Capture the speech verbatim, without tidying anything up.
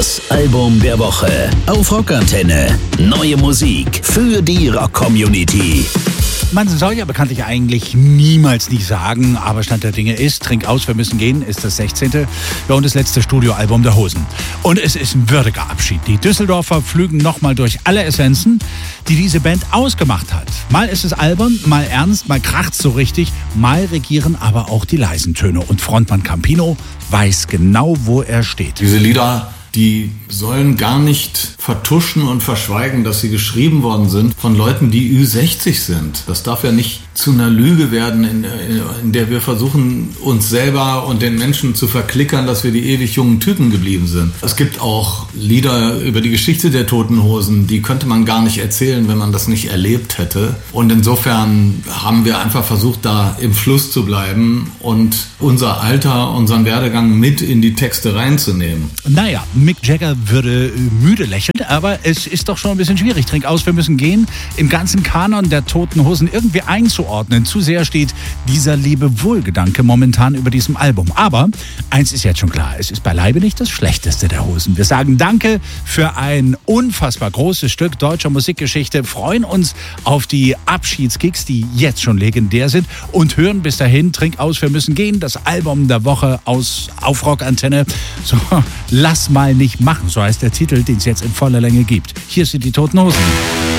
Das Album der Woche auf Rockantenne. Neue Musik für die Rock-Community. Man soll ja bekanntlich eigentlich niemals nicht sagen, aber Stand der Dinge ist, Trink aus, wir müssen gehen, ist das sechzehnte Ja, und das letzte Studioalbum der Hosen. Und es ist ein würdiger Abschied. Die Düsseldorfer flügen nochmal durch alle Essenzen, die diese Band ausgemacht hat. Mal ist es albern, mal ernst, mal kracht's so richtig, mal regieren aber auch die leisen Töne. Und Frontmann Campino weiß genau, wo er steht. Diese Lieder, die sollen gar nicht vertuschen und verschweigen, dass sie geschrieben worden sind von Leuten, die Ü sechzig sind. Das darf ja nicht zu einer Lüge werden, in, in der wir versuchen, uns selber und den Menschen zu verklickern, dass wir die ewig jungen Typen geblieben sind. Es gibt auch Lieder über die Geschichte der Toten Hosen, die könnte man gar nicht erzählen, wenn man das nicht erlebt hätte. Und insofern haben wir einfach versucht, da im Fluss zu bleiben und unser Alter, unseren Werdegang mit in die Texte reinzunehmen. Naja, Mick Jagger würde müde lächeln, aber es ist doch schon ein bisschen schwierig. Trink aus, wir müssen gehen. Im ganzen Kanon der Toten Hosen irgendwie einzuordnen. Zu sehr steht dieser Lebewohl-Gedanke momentan über diesem Album. Aber eins ist jetzt schon klar, es ist beileibe nicht das Schlechteste der Hosen. Wir sagen Danke für ein unfassbar großes Stück deutscher Musikgeschichte, freuen uns auf die Abschiedsgigs, die jetzt schon legendär sind und hören bis dahin Trink aus, wir müssen gehen. Das Album der Woche aus auf Rockantenne. So, lass mal nicht machen, so heißt der Titel, den es jetzt in voller Länge gibt. Hier sind die Toten Hosen.